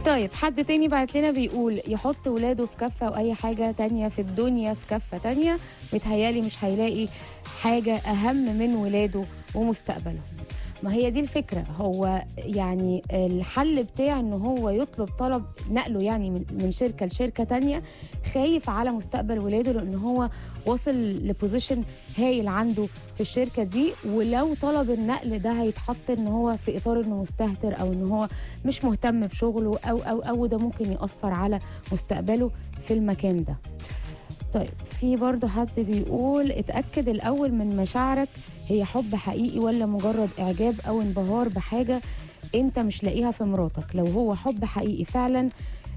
طيب حد تاني بعت لنا بيقول يحط ولاده في كفة وأي حاجة تانية في الدنيا في كفة تانية، متهيالي مش هيلاقي حاجة أهم من ولاده ومستقبلهم. ما هي دي الفكرة، هو يعني الحل بتاع ان هو يطلب طلب نقله يعني من شركة لشركة تانية، خايف على مستقبل ولاده، لان هو واصل لبوزيشن هايل عنده في الشركة دي، ولو طلب النقل ده هيتحط ان هو في اطار انه مستهتر او ان هو مش مهتم بشغله او ده ممكن يأثر على مستقبله في المكان ده. طيب في برضه حد بيقول اتأكد الأول من مشاعرك، هي حب حقيقي ولا مجرد إعجاب أو انبهار بحاجة أنت مش لاقيها في مراتك. لو هو حب حقيقي فعلا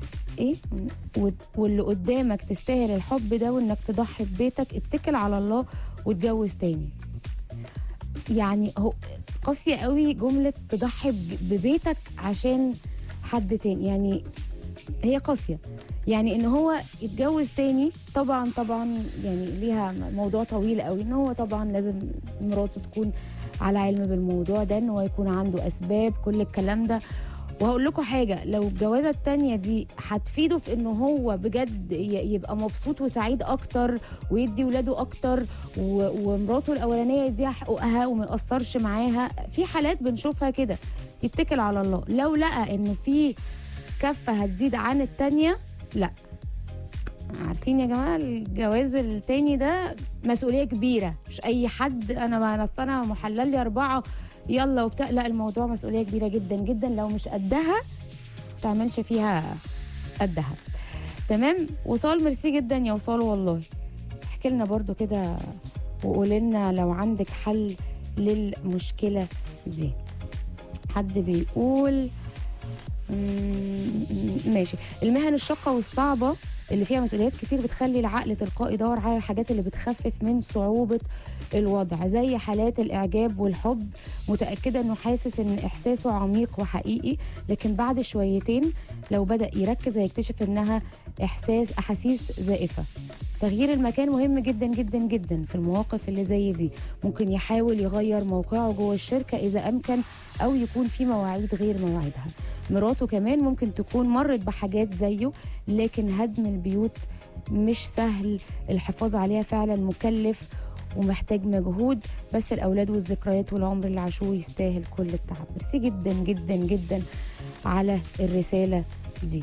واللي قدامك تستاهل الحب ده وإنك تضحي ببيتك، اتكل على الله واتجوز تاني. يعني هو قاسية قوي جملة تضحي ببيتك عشان حد تاني، يعني هي قاسية. يعني ان هو يتجوز تاني طبعا يعني ليها موضوع طويل قوي، ان هو طبعا لازم مراته تكون على علم بالموضوع ده، ان هو يكون عنده اسباب كل الكلام ده. وهقول لكم حاجه، لو الجوازه التانيه دي هتفيده في انه هو بجد يبقى مبسوط وسعيد اكتر ويدي ولاده اكتر ومراته الاولانيه يديها حقوقها وما يقصرش معاها، في حالات بنشوفها كده، يتكل على الله. لو لقى انه في كفه هتزيد عن التانيه، لا. عارفين يا جماعه الجواز التاني ده مسؤوليه كبيره، مش اي حد انا محلل لي 4 يلا وبتاع، لا، الموضوع مسؤوليه كبيره جدا جدا، لو مش قدها ما تعملش فيها قدها. تمام. وصال ميرسي جدا يا وصال والله، احكي لنا برضو كده وقولي لنا لو عندك حل للمشكله دي. حد بيقول ماشي، المهن الشاقه والصعبه اللي فيها مسؤوليات كتير بتخلي العقل تلقائي يدور على الحاجات اللي بتخفف من صعوبة الوضع، زي حالات الإعجاب والحب. متأكدة إنه حاسس إن إحساسه عميق وحقيقي، لكن بعد شويتين لو بدأ يركز هيكتشف إنها أحاسيس زائفة. تغيير المكان مهم جدا جدا جدا في المواقف اللي زي دي. ممكن يحاول يغير موقعه جوه الشركة إذا أمكن، أو يكون في مواعيد غير مواعيدها. مراته كمان ممكن تكون مرت بحاجات زيه، لكن هدم البيوت مش سهل، الحفاظ عليها فعلا مكلف ومحتاج مجهود، بس الأولاد والذكريات والعمر اللي عاشوه يستاهل كل التعب. ميرسي جدا جدا جدا على الرسالة دي.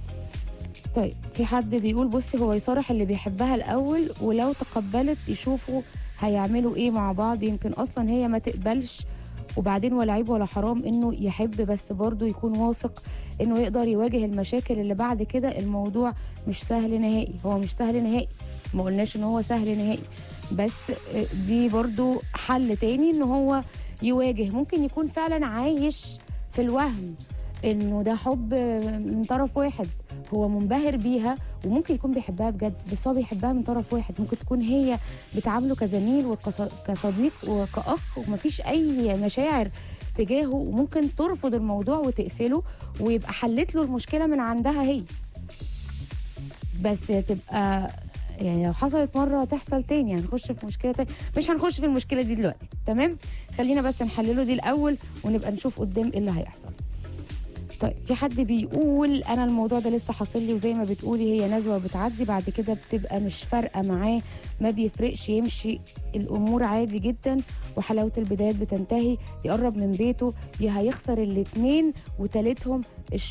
طيب في حد بيقول بصي، هو يصارح اللي بيحبها الأول، ولو تقبلت يشوفوا هيعملوا ايه مع بعض، يمكن أصلا هي ما تقبلش، وبعدين ولا عيب ولا حرام انه يحب، بس برضه يكون واثق انه يقدر يواجه المشاكل اللي بعد كده. الموضوع مش سهل نهائي، هو مش سهل نهائي، ما قلناش ان هو سهل نهائي، بس دي برضه حل تاني ان هو يواجه. ممكن يكون فعلا عايش في الوهم انه ده حب من طرف واحد، هو منبهر بيها وممكن يكون بيحبها بجد، بس هو بيحبها من طرف واحد. ممكن تكون هي بتعامله كزميل وكصديق وكأخ ومفيش اي مشاعر تجاهه، وممكن ترفض الموضوع وتقفله ويبقى حلت له المشكلة من عندها هي، بس تبقى يعني لو حصلت مرة تحصل تاني هنخش في مشكلة تاني. مش هنخش في المشكلة دي دلوقتي، تمام؟ خلينا بس نحلله دي الأول ونبقى نشوف قدام ايه اللي هيحصل. طيب في حد بيقول انا الموضوع ده لسه حاصل لي، وزي ما بتقولي هي نزوه وبتعدي، بعد كده بتبقى مش فارقه معاه، ما بيفرقش، يمشي الامور عادي جدا، وحلاوه البدايات بتنتهي، يقرب من بيته يا هيخسر الاتنين وتالتهم